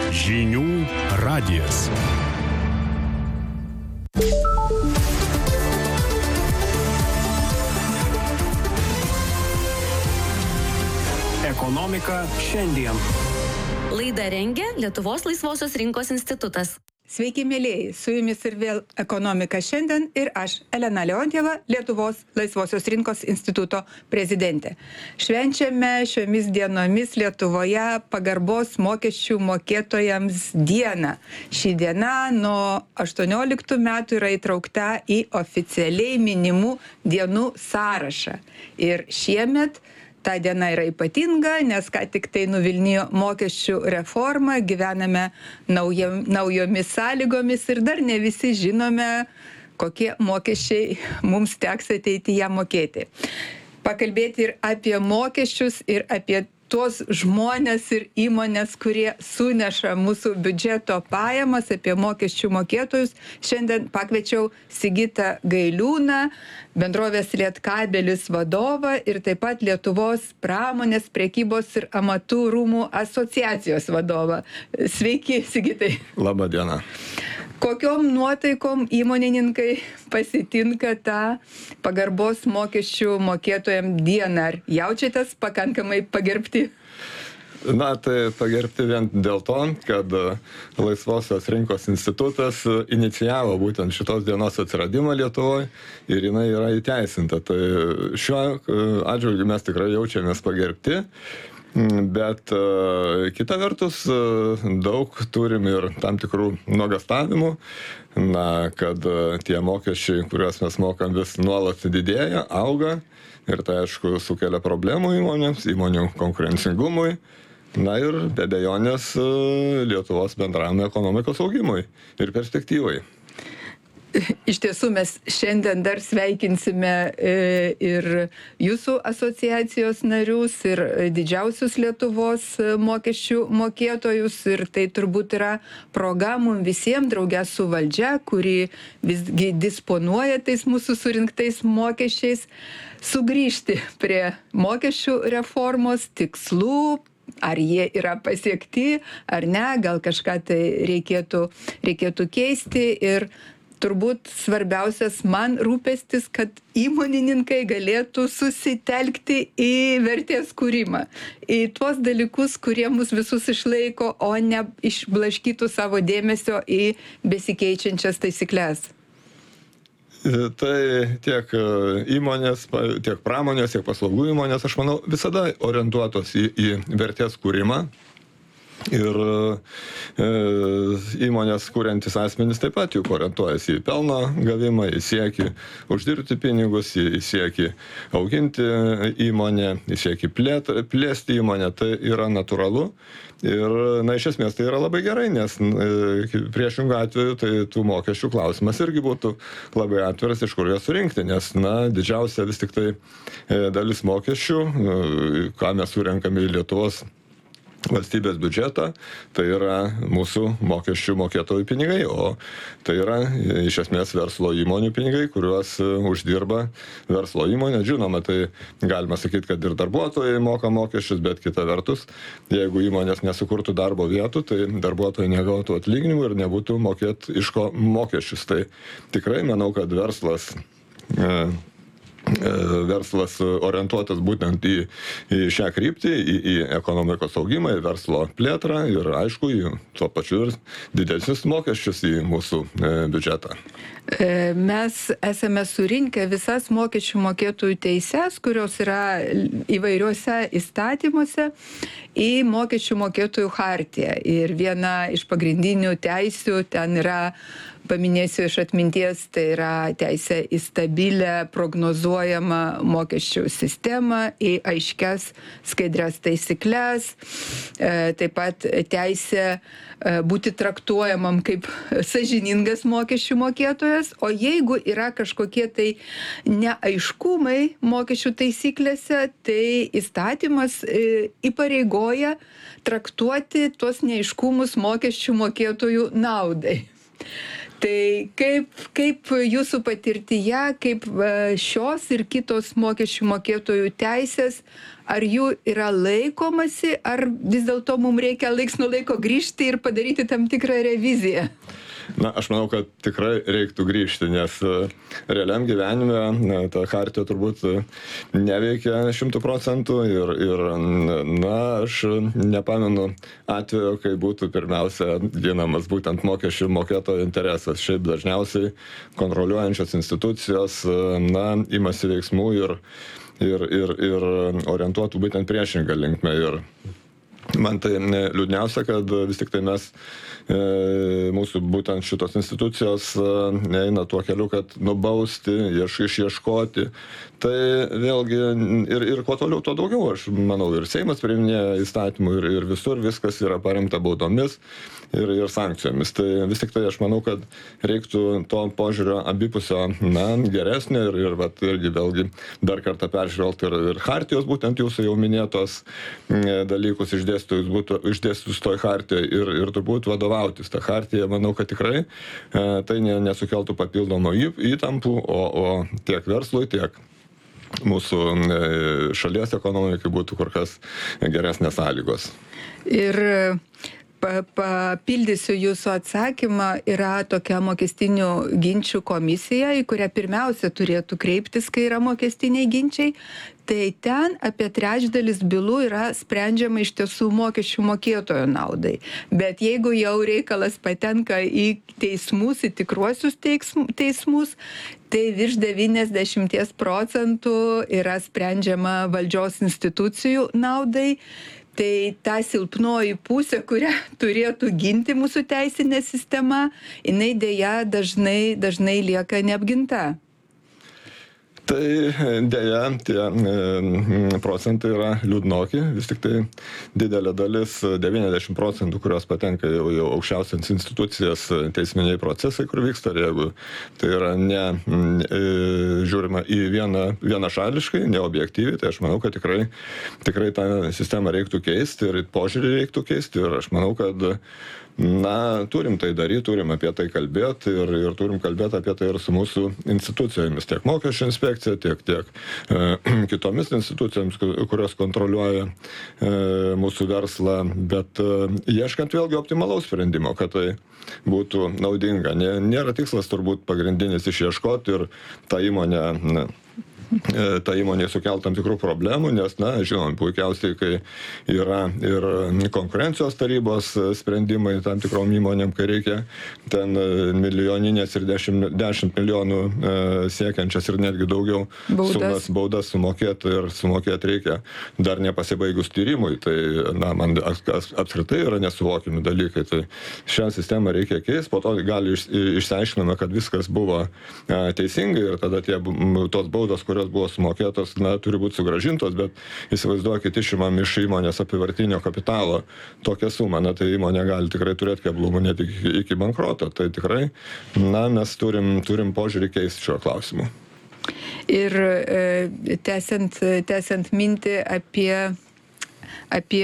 Žinių radijas. Ekonomika šiandien. Laidą rengia Lietuvos laisvosios rinkos institutas. Sveiki, mėlėjai, su jumis ir vėl Ekonomika šiandien ir aš, Elena Leontjeva, Lietuvos laisvosios rinkos instituto prezidentė. Švenčiame šiomis dienomis Lietuvoje pagarbos mokesčių mokėtojams dieną. Ši diena nuo 18 metų yra įtraukta į oficialiai minimų dienų sąrašą. Ir šiemet ta diena yra ypatinga, nes ką tik tai nuvilnijo mokesčių reforma, gyvename naujomis sąlygomis ir dar ne visi žinome, kokie mokesčiai mums teks ateityje mokėti. Pakalbėti ir apie mokesčius, ir apie tuos žmonės ir įmonės, kurie suneša mūsų biudžeto pajamas, apie mokesčių mokėtojus. Šiandien pakviečiau Sigitą Gailiūną, bendrovės Lietkabelis vadovą ir taip pat Lietuvos pramonės, prekybos ir amatų rūmų asociacijos vadovą. Sveiki, Sigitai. Labą dieną. Kokiom nuotaikom įmonininkai pasitinka tą pagarbos mokesčių mokėtojam dieną? Ar jaučiatės pakankamai pagerbti? Na, tai pagerbti vien dėl to, kad Laisvosios rinkos institutas inicijavo būtent šitos dienos atsiradimą Lietuvoje ir jinai yra įteisinta. Tai šiuo atžvilgiu mes tikrai jaučiamės pagerbti. Bet kita vertus daug turim ir tam tikrų nuogąstavimų, kad tie mokesčiai, kuriuos mes mokam, vis nuolat didėja, auga ir tai aišku sukelia problemų įmonėms, įmonių konkurencingumui, ir be abejonės Lietuvos bendram ekonomikos augimui ir perspektyvai. Iš tiesų mes šiandien dar sveikinsime ir jūsų asociacijos narius, ir didžiausius Lietuvos mokesčių mokėtojus, ir tai turbūt yra proga mums visiems drauge su valdžia, kuri visgi disponuoja tais mūsų surinktais mokesčiais, sugrįžti prie mokesčių reformos tikslų. Ar jie yra pasiekti, ar ne, gal kažką tai reikėtų keisti. Ir turbūt svarbiausias man rūpestis, kad įmonininkai galėtų susitelkti į vertės kūrimą, į tuos dalykus, kurie mus visus išlaiko, o ne išblaškytų savo dėmesio į besikeičiančias taisyklės. Tai tiek įmonės, tiek pramonės, tiek paslaugų įmonės, aš manau, visada orientuotos į vertės kūrimą. Ir įmonės kuriantis asmenys taip pat juk orientuojasi į pelno gavimą, į siekį uždirbti pinigus, į siekį auginti įmonę, į siekį plėsti įmonę. Tai yra natūralu. Ir, iš esmės tai yra labai gerai, nes priešingų atveju tai tų mokesčių klausimas irgi būtų labai atviras, iš kur juos surinkti, nes, didžiausia vis tik tai dalis mokesčių, ką mes surenkame į Lietuvos valstybės biudžetą, tai yra mūsų mokesčių mokėtojų pinigai, o tai yra iš esmės verslo įmonių pinigai, kuriuos uždirba verslo įmonė. Žinoma, tai galima sakyti, kad ir darbuotojai moka mokesčius, bet kita vertus, jeigu įmonės nesukurtų darbo vietų, tai darbuotojai negautų atlyginimų ir nebūtų mokėti iš ko mokesčius. Tai tikrai manau, kad verslas orientuotas būtent į šią kryptį, į ekonomikos augimą, į verslo plėtrą ir aišku, į tuo pačiu ir didesnius mokesčius į mūsų biudžetą. Mes esame surinkę visas mokesčių mokėtojų teises, kurios yra įvairiuose įstatymuose, į mokesčių mokėtojų chartiją. Ir viena iš pagrindinių teisių ten yra, paminėsiu iš atminties, tai yra teisė į stabilę, prognozuojamą mokesčių sistemą, į aiškias, skaidrias taisyklės, taip pat teisė būti traktuojamam kaip sąžiningas mokesčių mokėtojas, o jeigu yra kažkokie tai neaiškumai mokesčių taisyklėse, tai įstatymas įpareigoja traktuoti tuos neaiškumus mokesčių mokėtojų naudai. Tai kaip jūsų patirtyje, kaip šios ir kitos mokesčių mokėtojų teisės, ar jų yra laikomasi, ar vis dėlto mums reikia laiks nuo laiko grįžti ir padaryti tam tikrą reviziją? Na, aš manau, kad tikrai reiktų grįžti, nes realiam gyvenime ta chartija turbūt neveikia 100% ir na, aš nepamenu atveju, kai būtų pirmiausia ginamas būtent mokesčių mokėtojo interesas. Šiaip dažniausiai kontroliuojančios institucijos, na, imasi veiksmų ir orientuotų būtent priešingą linkmę. Ir man tai liūdniausia, kad vis tik tai mes, mūsų būtent šitos institucijos eina tuo keliu, kad nubausti, išieškoti. Tai vėlgi ir kuo toliau, tuo daugiau, aš manau, ir Seimas priiminėja įstatymų ir visur viskas yra paremta baudomis ir sankcijomis. Tai vis tik tai aš manau, kad reiktų to požiūrio abipusio, na, geresnio ir vat, irgi vėlgi dar kartą peržvelgti ir chartijos, būtent jūsų jau minėtos dalykus išdėstus toj chartijoje ir turbūt vadovautis tą chartiją. Manau, kad tikrai tai nesukeltų papildomų įtampų, o tiek verslui, tiek mūsų šalies ekonomikai būtų kur kas geresnės sąlygos. Ir papildysiu jūsų atsakymą, yra tokia mokestinių ginčių komisija, į kurią pirmiausia turėtų kreiptis, kai yra mokestiniai ginčiai. Tai ten apie trečdalis bylų yra sprendžiama iš tiesų mokesčių mokėtojo naudai. Bet jeigu jau reikalas patenka į teismus, į tikruosius teismus, tai virš 90% yra sprendžiama valdžios institucijų naudai. Tai ta silpnoji pusė, kurią turėtų ginti mūsų teisinė sistema, jinai dėja dažnai lieka neapginta. Tai dėja, tie procentai yra liūdnoki, vis tik tai didelė dalis, 90%, kurios patenka jau aukščiausias institucijas teisminiai procesai, kur vyksta, ir jeigu tai yra žiūrima į vienašališkai, neobjektyviai, tai aš manau, kad tikrai tą sistemą reiktų keisti ir požiūrį reiktų keisti ir aš manau, kad na, turim tai daryti, turim apie tai kalbėti ir turim kalbėti apie tai ir su mūsų institucijomis, tiek mokesčių inspekcija, tiek kitomis institucijomis, kurios kontroliuoja mūsų verslą, bet ieškant vėlgi optimalaus sprendimo, kad tai būtų naudinga. Nėra tikslas turbūt pagrindinis išieškoti ir tą įmonė sukelt tam tikrų problemų, nes, na, žinom, puikiausiai, kai yra ir konkurencijos tarybos sprendimai tam tikrom įmonėm, kai reikia ten milijoninės ir 10 milijonų siekiančias ir netgi daugiau baudas sumokėti ir sumokėti reikia dar nepasibaigus tyrimui, tai, na, man apskritai yra nesuvokiami dalykai, tai šią sistemą reikia keisti, po to gali išsiaiškiname, kad viskas buvo teisingai ir tada tos baudos, kurios buvo sumokėtos, na, turi būti sugrąžintos, bet įsivaizduokit, išimam iš įmonės apyvartinio kapitalo tokią sumą, na, tai įmonė gali tikrai turėti keblumų net iki bankroto, tai tikrai, na, mes turim požiūrį keisti šiuo klausimu. Ir tęsiant mintį apie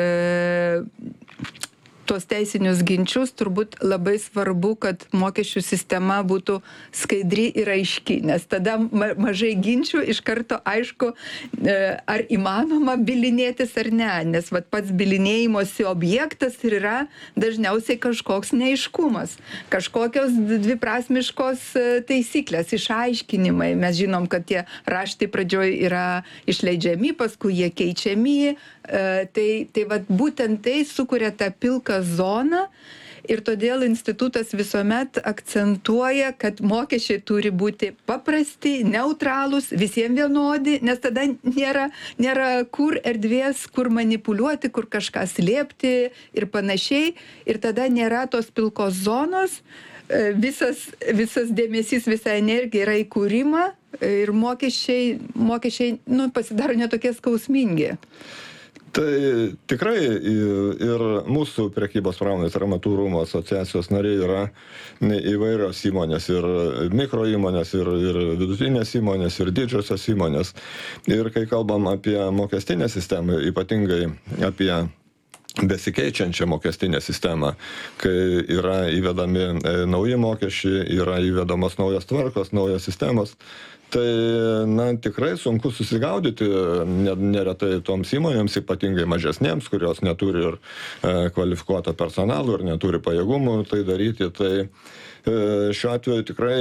tuos teisinius ginčius, turbūt labai svarbu, kad mokesčių sistema būtų skaidri ir aiški, nes tada mažai ginčių, iš karto aišku, ar įmanoma bylinėtis ar ne, nes pats bylinėjimosi objektas ir yra dažniausiai kažkoks neaiškumas, kažkokios dviprasmiškos taisyklės, išaiškinimai. Mes žinom, kad tie raštai pradžioj yra išleidžiami, paskui jie keičiami, tai būtent tai sukuria tą pilką zoną ir todėl institutas visuomet akcentuoja, kad mokesčiai turi būti paprasti, neutralūs, visiems vienodi, nes tada nėra kur erdvės, kur manipuliuoti, kur kažką slėpti ir panašiai, ir tada nėra tos pilkos zonos, visas dėmesys, visa energija yra į kūrimą ir mokesčiai pasidaro netokie skausmingi. Tai tikrai ir mūsų prekybos pramonės ir amatų rūmų asociacijos nariai yra įvairios įmonės, ir mikro įmonės, ir vidutinės įmonės, ir didžiosios įmonės. Ir kai kalbam apie mokestinę sistemą, ypatingai apie besikeičiančią mokestinę sistemą, kai yra įvedami nauji mokesčiai, yra įvedamos naujos tvarkos, naujos sistemos. Tai, tikrai sunku susigaudyti neretai toms įmonėms, ypatingai mažesnėms, kurios neturi ir kvalifikuoto personalo ir neturi pajėgumų tai daryti. Tai šiuo atveju tikrai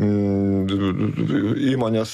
įmonės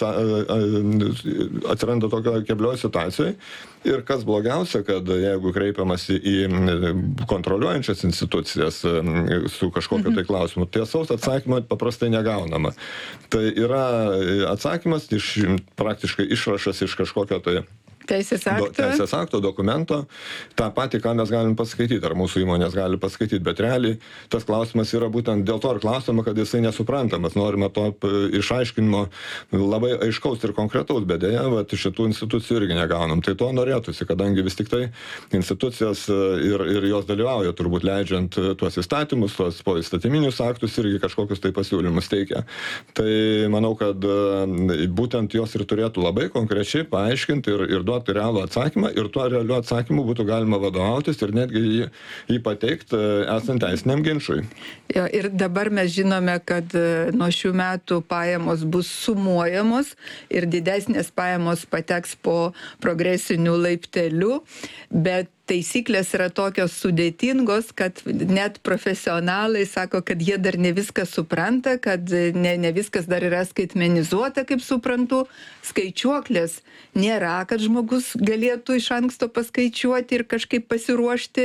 atsiranda tokio keblioj situacijoj. Ir kas blogiausia, kad jeigu kreipiamasi į kontroliuojančias institucijas su kažkokiu tai klausimu, tiesaus atsakymo paprastai negaunama. Tai yra atsakymas praktiškai išrašas iš kažkokio tai Teisės akto dokumento, tą patį, ką mes galim paskaityti, ar mūsų įmonės gali paskaityti, bet realiai tas klausimas yra būtent dėl to ir klausima, kad jisai nesuprantamas, norime to išaiškinimo labai aiškaus ir konkretaus, bet dėja, šitų institucijų irgi negaunam. Tai to norėtųsi, kadangi vis tik tai institucijos ir jos dalyvauja, turbūt leidžiant tuos įstatymus, tuos poįstatyminius aktus irgi kažkokius tai pasiūlymus teikia. Tai manau, kad būtent jos ir turėtų labai konkrečiai paaiškinti ir duoti realų atsakymą, ir tuo realiu atsakymu būtų galima vadovautis ir netgi jį pateikti esant teisiniam ginčui. Jo, ir dabar mes žinome, kad nuo šių metų pajamos bus sumuojamos ir didesnės pajamos pateks po progresiniu laipteliu, bet taisyklės yra tokios sudėtingos, kad net profesionalai sako, kad jie dar ne viską supranta, kad ne viskas dar yra skaitmenizuota, kaip suprantu. Skaičiuoklės nėra, kad žmogus galėtų iš anksto paskaičiuoti ir kažkaip pasiruošti.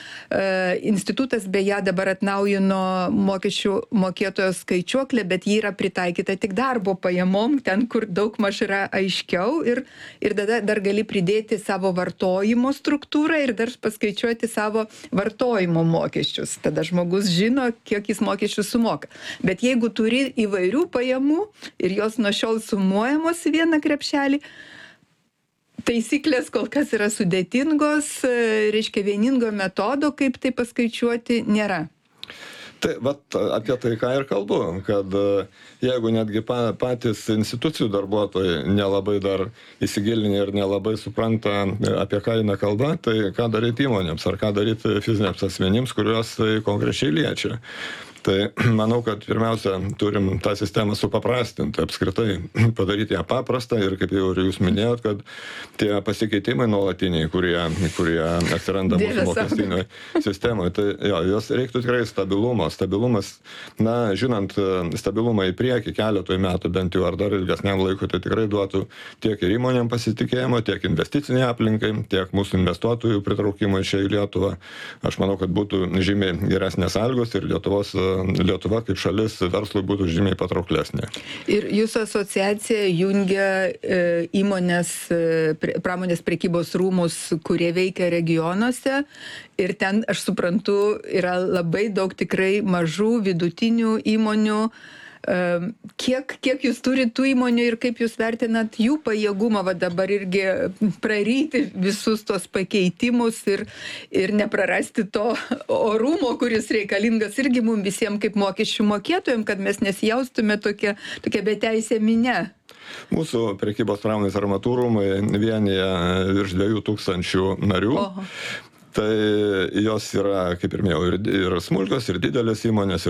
Institutas beje dabar atnaujino mokesčių mokėtojo skaičiuoklę, bet ji yra pritaikyta tik darbo pajamom, ten, kur daug maž yra aiškiau ir dar gali pridėti savo vartojimo struktūrą ir dar paskaičiuoti savo vartojimo mokesčius. Tada žmogus žino, kiek jis mokesčių sumoka. Bet jeigu turi įvairių pajamų ir jos nuo šiol sumuojamos į vieną krepšelį, taisyklės kol kas yra sudėtingos, reiškia vieningo metodo, kaip tai paskaičiuoti, nėra. Tai apie tai ką ir kalbu, kad jeigu netgi patys institucijų darbuotojai nelabai dar įsigilinę ir nelabai supranta, apie ką eina kalba, tai ką daryti įmonėms ar ką daryti fiziniams asmenims, kuriuos tai konkrečiai liečia. Tai manau, kad pirmiausia turim tą sistemą supaprastinti, apskritai padaryti ją paprastą ir kaip jau ir jūs minėjot, kad tie pasikeitimai nuolatiniai, kurie atsiranda mūsų mokestinėje sistemoje, tai jos reiktų tikrai stabilumo. Stabilumas, žinant stabilumą į priekį keletoj metų bent jau ar dar ilgesniam laikui, tai tikrai duotų tiek ir įmonėm pasitikėjimo, tiek investiciniai aplinkai, tiek mūsų investuotojų pritraukimui čia į Lietuvą. Aš manau, kad būtų žymiai geresnės sąlygos ir Lietuva kaip šalis verslui būtų žymiai patrauklesnė. Ir jūsų asociacija jungia įmonės, pramonės prekybos rūmus, kurie veikia regionuose. Ir ten, aš suprantu, yra labai daug tikrai mažų, vidutinių įmonių. Kiek jūs turite tų įmonių ir kaip jūs vertinat jų pajėgumą dabar irgi praryti visus tos pakeitimus ir neprarasti to orumo, kuris reikalingas irgi mums visiems kaip mokesčių mokėtojams, kad mes nesijaustume tokia beteisė minia. Mūsų prekybos pramonės armatūrų rūmai vienija virš 2000 narių. Oho. Tai jos yra, kaip ir minėjau, ir smulkios, ir didelės įmonės,